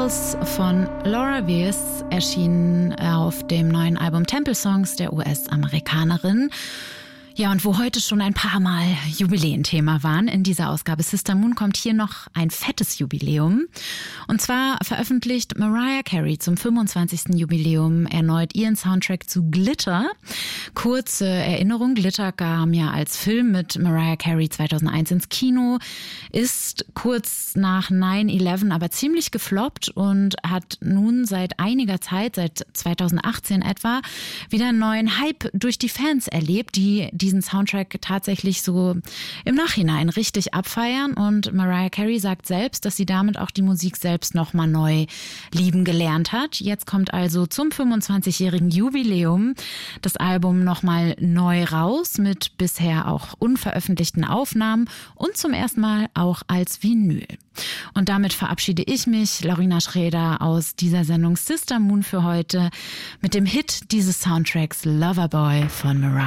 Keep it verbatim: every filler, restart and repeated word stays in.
Falls von Laura Weirs erschien auf dem neuen Album Temple Songs der U S-Amerikanerin. Ja, und wo heute schon ein paar Mal Jubiläenthema waren in dieser Ausgabe Sister Moon, kommt hier noch ein fettes Jubiläum. Und zwar veröffentlicht Mariah Carey zum fünfundzwanzigsten Jubiläum erneut ihren Soundtrack zu Glitter. Kurze Erinnerung, Glitter kam ja als Film mit Mariah Carey zweitausendeins ins Kino, ist kurz nach nine eleven aber ziemlich gefloppt und hat nun seit einiger Zeit, seit zweitausendachtzehn etwa, wieder einen neuen Hype durch die Fans erlebt, die diesen Soundtrack tatsächlich so im Nachhinein richtig abfeiern. Und Mariah Carey sagt selbst, dass sie damit auch die Musik selbst nochmal neu lieben gelernt hat. Jetzt kommt also zum fünfundzwanzigjährigen Jubiläum das Album nochmal neu raus mit bisher auch unveröffentlichten Aufnahmen und zum ersten Mal auch als Vinyl. Und damit verabschiede ich mich, Lorena Schroeder, aus dieser Sendung Sister Moon für heute mit dem Hit dieses Soundtracks Loverboy von Mariah.